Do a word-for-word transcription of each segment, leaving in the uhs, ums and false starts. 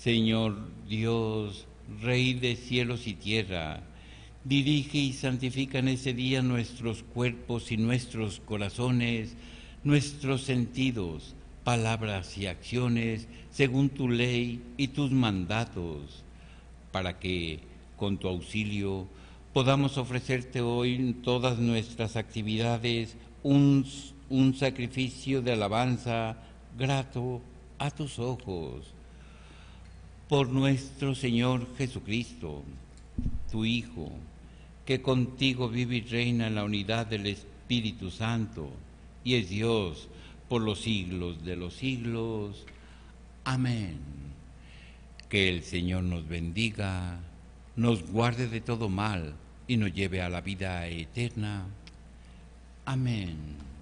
Señor Dios, Rey de cielos y tierra, dirige y santifica en ese día nuestros cuerpos y nuestros corazones, nuestros sentidos, palabras y acciones, según tu ley y tus mandatos, para que, con tu auxilio, podamos ofrecerte hoy en todas nuestras actividades un, un sacrificio de alabanza grato a tus ojos. Por nuestro Señor Jesucristo, tu Hijo, que contigo vive y reina en la unidad del Espíritu Santo, y es Dios por los siglos de los siglos. Amén. Que el Señor nos bendiga, nos guarde de todo mal y nos lleve a la vida eterna. Amén.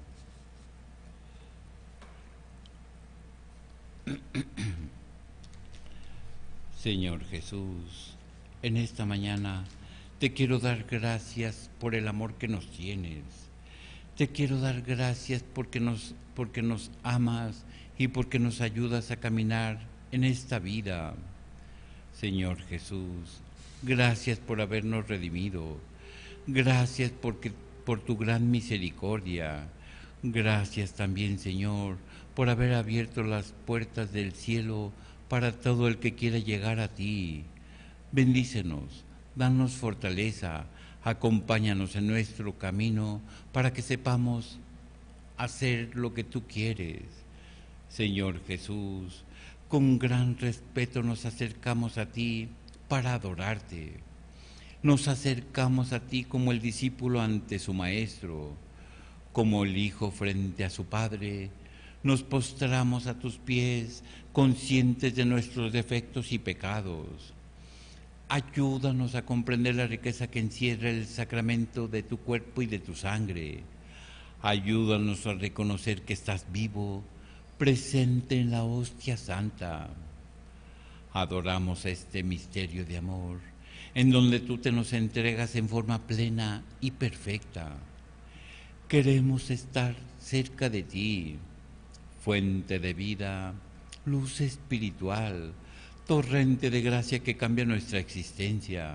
Señor Jesús, en esta mañana te quiero dar gracias por el amor que nos tienes. Te quiero dar gracias porque nos, porque nos amas y porque nos ayudas a caminar en esta vida. Señor Jesús, gracias por habernos redimido. Gracias porque, por tu gran misericordia. Gracias también, Señor, por haber abierto las puertas del cielo para todo el que quiera llegar a ti. Bendícenos, danos fortaleza, acompáñanos en nuestro camino para que sepamos hacer lo que tú quieres. Señor Jesús, con gran respeto nos acercamos a ti para adorarte. Nos acercamos a ti como el discípulo ante su maestro, como el hijo frente a su padre. Nos postramos a tus pies, conscientes de nuestros defectos y pecados. Ayúdanos a comprender la riqueza que encierra el sacramento de tu cuerpo y de tu sangre. Ayúdanos a reconocer que estás vivo, presente en la hostia santa. Adoramos este misterio de amor, en donde tú te nos entregas en forma plena y perfecta. Queremos estar cerca de ti, fuente de vida, luz espiritual, torrente de gracia que cambia nuestra existencia.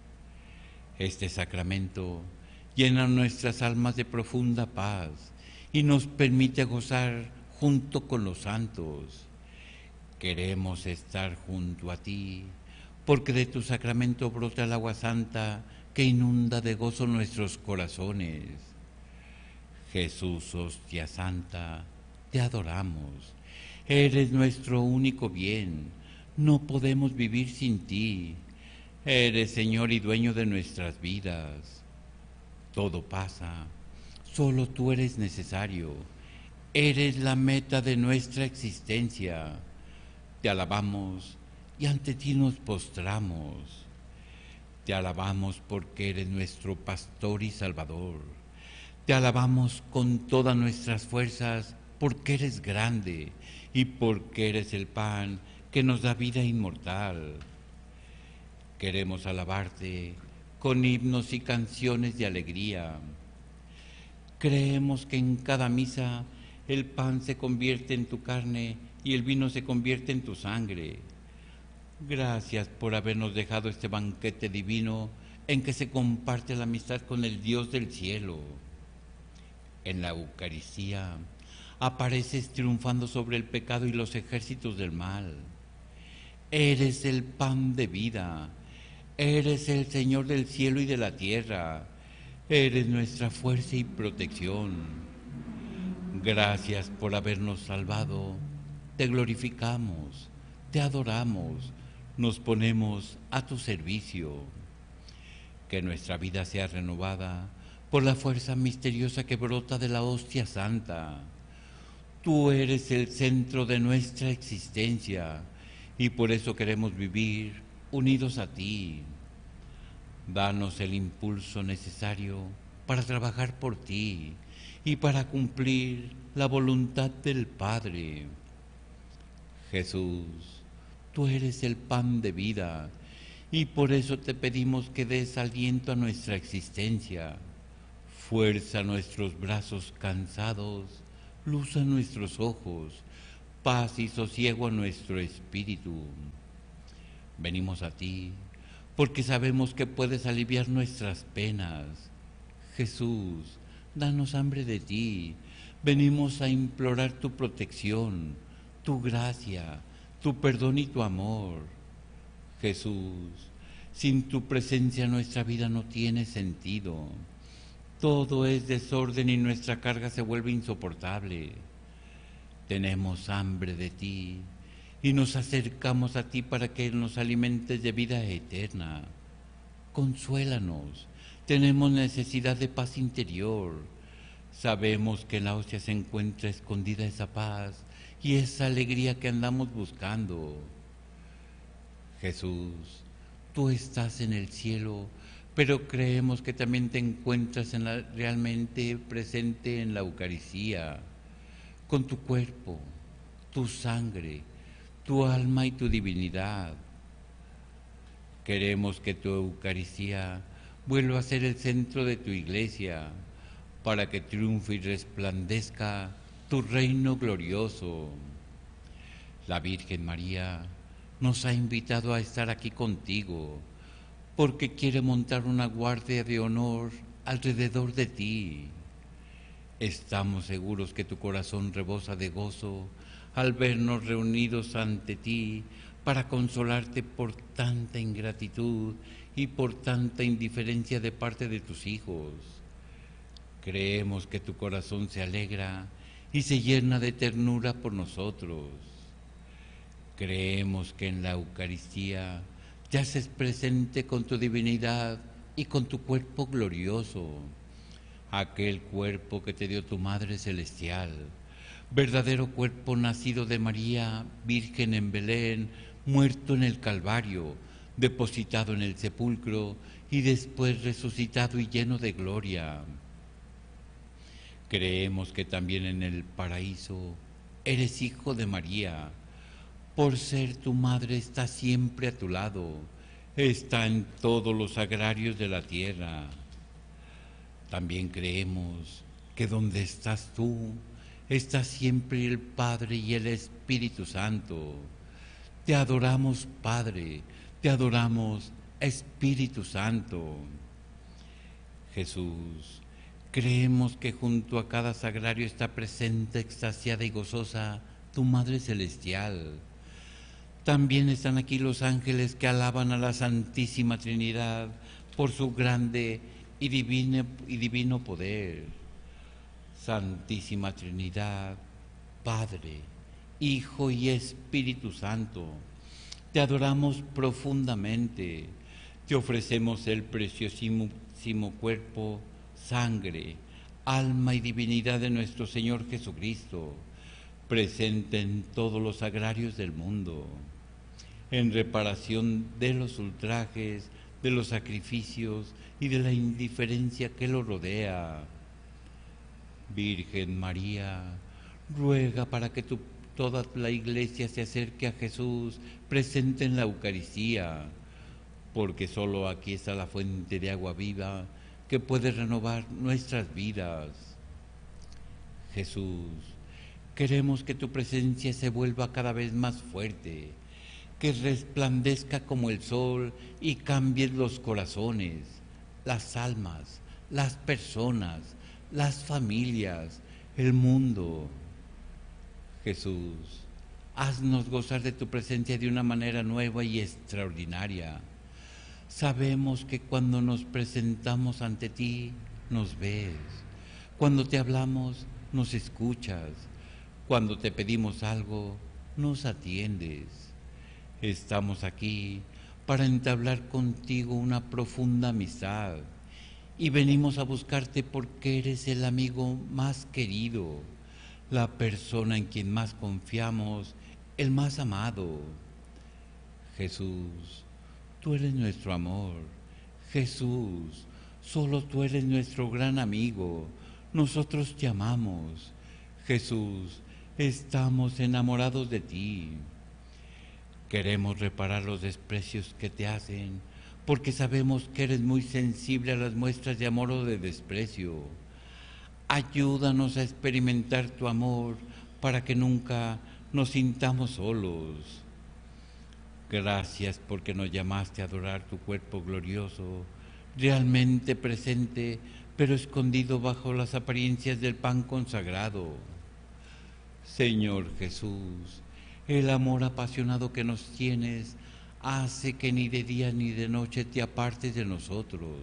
Este sacramento llena nuestras almas de profunda paz y nos permite gozar junto con los santos. Queremos estar junto a ti, porque de tu sacramento brota el agua santa que inunda de gozo nuestros corazones. Jesús, hostia santa, te adoramos. Eres nuestro único bien. No podemos vivir sin ti. Eres Señor y dueño de nuestras vidas. Todo pasa. Solo tú eres necesario. Eres la meta de nuestra existencia. Te alabamos y ante ti nos postramos. Te alabamos porque eres nuestro pastor y salvador. Te alabamos con todas nuestras fuerzas porque eres grande y porque eres el pan que nos da vida inmortal. Queremos alabarte con himnos y canciones de alegría. Creemos que en cada misa el pan se convierte en tu carne y el vino se convierte en tu sangre. Gracias por habernos dejado este banquete divino en que se comparte la amistad con el Dios del cielo. En la Eucaristía apareces triunfando sobre el pecado y los ejércitos del mal. Eres el pan de vida, eres el Señor del cielo y de la tierra, eres nuestra fuerza y protección. Gracias por habernos salvado, te glorificamos, te adoramos, nos ponemos a tu servicio. Que nuestra vida sea renovada por la fuerza misteriosa que brota de la hostia santa. Tú eres el centro de nuestra existencia y por eso queremos vivir unidos a ti. Danos el impulso necesario para trabajar por ti y para cumplir la voluntad del Padre. Jesús, tú eres el pan de vida y por eso te pedimos que des aliento a nuestra existencia, fuerza a nuestros brazos cansados, luz a nuestros ojos, paz y sosiego a nuestro espíritu. Venimos a ti porque sabemos que puedes aliviar nuestras penas. Jesús, danos hambre de ti. Venimos a implorar tu protección, tu gracia, tu perdón y tu amor. Jesús, sin tu presencia nuestra vida no tiene sentido. Todo es desorden y nuestra carga se vuelve insoportable. Tenemos hambre de ti y nos acercamos a ti para que nos alimentes de vida eterna. Consuélanos, tenemos necesidad de paz interior. Sabemos que en la hostia se encuentra escondida esa paz y esa alegría que andamos buscando. Jesús, tú estás en el cielo, pero creemos que también te encuentras en la, realmente presente en la Eucaristía, con tu cuerpo, tu sangre, tu alma y tu divinidad. Queremos que tu Eucaristía vuelva a ser el centro de tu iglesia, para que triunfe y resplandezca tu reino glorioso. La Virgen María nos ha invitado a estar aquí contigo, porque quiere montar una guardia de honor alrededor de ti. Estamos seguros que tu corazón rebosa de gozo al vernos reunidos ante ti para consolarte por tanta ingratitud y por tanta indiferencia de parte de tus hijos. Creemos que tu corazón se alegra y se llena de ternura por nosotros. Creemos que en la Eucaristía te haces presente con tu divinidad y con tu cuerpo glorioso, aquel cuerpo que te dio tu Madre Celestial, verdadero cuerpo nacido de María, Virgen en Belén, muerto en el Calvario, depositado en el sepulcro y después resucitado y lleno de gloria. Creemos que también en el paraíso eres hijo de María. Por ser tu madre está siempre a tu lado, está en todos los agrarios de la tierra. También creemos que donde estás tú, está siempre el Padre y el Espíritu Santo. Te adoramos, Padre, te adoramos, Espíritu Santo. Jesús, creemos que junto a cada sagrario está presente, extasiada y gozosa, tu Madre Celestial. También están aquí los ángeles que alaban a la Santísima Trinidad por su grande y divino, y divino poder. Santísima Trinidad, Padre, Hijo y Espíritu Santo, te adoramos profundamente. Te ofrecemos el preciosísimo cuerpo, sangre, alma y divinidad de nuestro Señor Jesucristo, presente en todos los agrarios del mundo, en reparación de los ultrajes, de los sacrificios y de la indiferencia que lo rodea. Virgen María, ruega para que tu, toda la Iglesia se acerque a Jesús presente en la Eucaristía, porque solo aquí está la fuente de agua viva que puede renovar nuestras vidas. Jesús, queremos que tu presencia se vuelva cada vez más fuerte, que resplandezca como el sol y cambie los corazones, las almas, las personas, las familias, el mundo. Jesús, haznos gozar de tu presencia de una manera nueva y extraordinaria. Sabemos que cuando nos presentamos ante ti, nos ves. Cuando te hablamos, nos escuchas. Cuando te pedimos algo, nos atiendes. Estamos aquí para entablar contigo una profunda amistad y venimos a buscarte porque eres el amigo más querido, la persona en quien más confiamos, el más amado. Jesús, tú eres nuestro amor. Jesús, solo tú eres nuestro gran amigo. Nosotros te amamos. Jesús, estamos enamorados de ti. Queremos reparar los desprecios que te hacen, porque sabemos que eres muy sensible a las muestras de amor o de desprecio. Ayúdanos a experimentar tu amor para que nunca nos sintamos solos. Gracias porque nos llamaste a adorar tu cuerpo glorioso, realmente presente, pero escondido bajo las apariencias del pan consagrado. Señor Jesús, el amor apasionado que nos tienes hace que ni de día ni de noche te apartes de nosotros.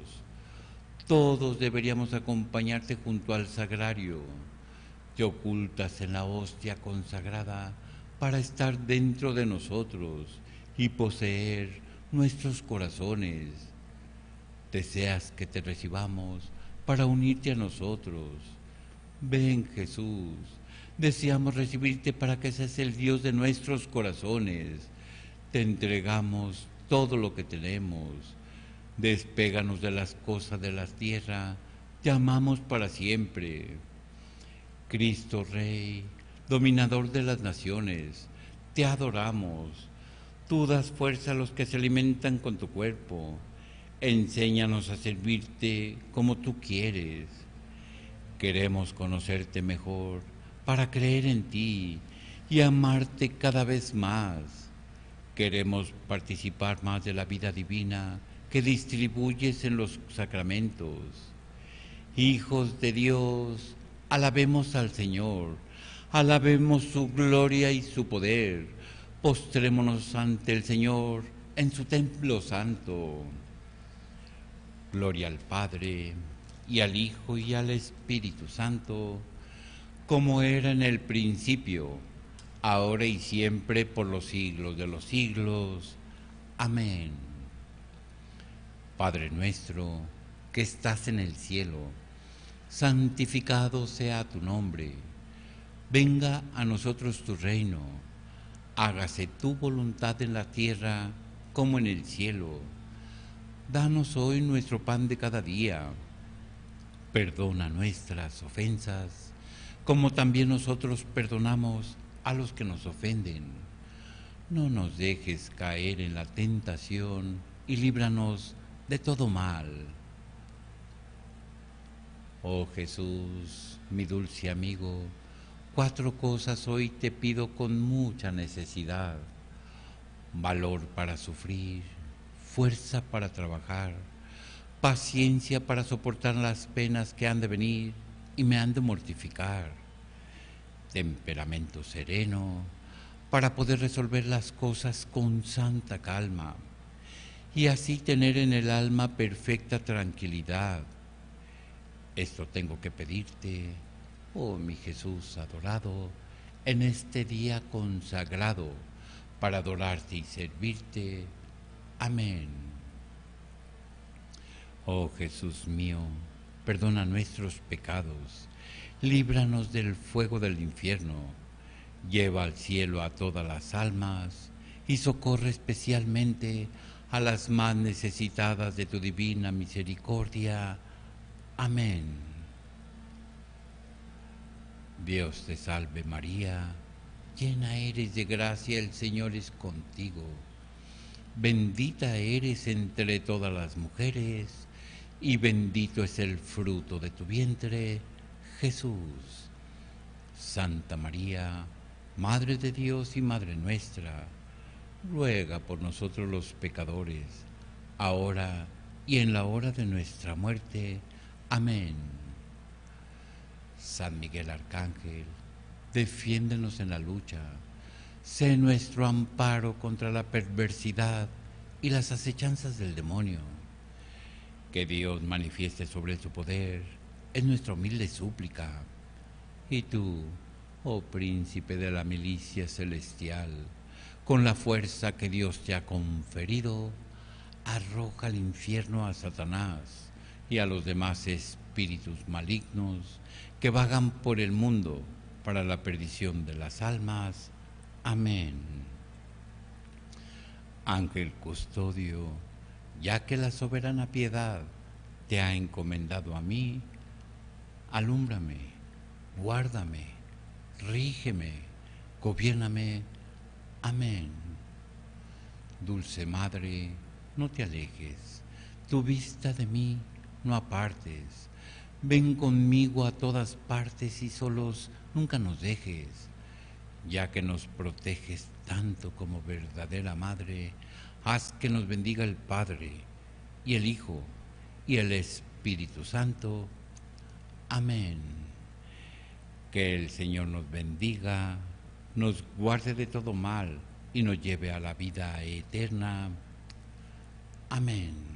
Todos deberíamos acompañarte junto al sagrario. Te ocultas en la hostia consagrada para estar dentro de nosotros y poseer nuestros corazones. Deseas que te recibamos para unirte a nosotros. Ven, Jesús, deseamos recibirte para que seas el Dios de nuestros corazones. Te entregamos todo lo que tenemos. Despéganos de las cosas de la tierra. Te amamos para siempre. Cristo Rey, dominador de las naciones, te adoramos. Tú das fuerza a los que se alimentan con tu cuerpo. Enséñanos a servirte como tú quieres. Queremos conocerte mejor para creer en ti y amarte cada vez más. Queremos participar más de la vida divina que distribuyes en los sacramentos. Hijos de Dios, alabemos al Señor, alabemos su gloria y su poder. Postrémonos ante el Señor en su templo santo. Gloria al Padre, y al Hijo, y al Espíritu Santo, como era en el principio, ahora y siempre, por los siglos de los siglos. Amén. Padre nuestro, que estás en el cielo, santificado sea tu nombre. Venga a nosotros tu reino. Hágase tu voluntad en la tierra como en el cielo. Danos hoy nuestro pan de cada día. Perdona nuestras ofensas, como también nosotros perdonamos a los que nos ofenden. No nos dejes caer en la tentación y líbranos de todo mal. Oh Jesús, mi dulce amigo, cuatro cosas hoy te pido con mucha necesidad: valor para sufrir, fuerza para trabajar, paciencia para soportar las penas que han de venir y me han de mortificar, temperamento sereno para poder resolver las cosas con santa calma y así tener en el alma perfecta tranquilidad. Esto tengo que pedirte, oh mi Jesús adorado, en este día consagrado para adorarte y servirte. Amén. Oh Jesús mío, perdona nuestros pecados, líbranos del fuego del infierno, lleva al cielo a todas las almas y socorre especialmente a las más necesitadas de tu divina misericordia. Amén. Dios te salve María, llena eres de gracia, el Señor es contigo. Bendita eres entre todas las mujeres, y bendito es el fruto de tu vientre, Jesús. Santa María, Madre de Dios y Madre nuestra, ruega por nosotros los pecadores, ahora y en la hora de nuestra muerte. Amén. San Miguel Arcángel, defiéndenos en la lucha. Sé nuestro amparo contra la perversidad y las acechanzas del demonio. Que Dios manifieste sobre él su poder, es nuestra humilde súplica. Y tú, oh príncipe de la milicia celestial, con la fuerza que Dios te ha conferido, arroja al infierno a Satanás y a los demás espíritus malignos que vagan por el mundo para la perdición de las almas. Amén. Ángel custodio, ya que la soberana piedad te ha encomendado a mí, alúmbrame, guárdame, rígeme, gobiérname. Amén. Dulce Madre, no te alejes, tu vista de mí no apartes. Ven conmigo a todas partes y solos nunca nos dejes. Ya que nos proteges tanto como verdadera Madre, haz que nos bendiga el Padre, y el Hijo, y el Espíritu Santo. Amén. Que el Señor nos bendiga, nos guarde de todo mal y nos lleve a la vida eterna. Amén.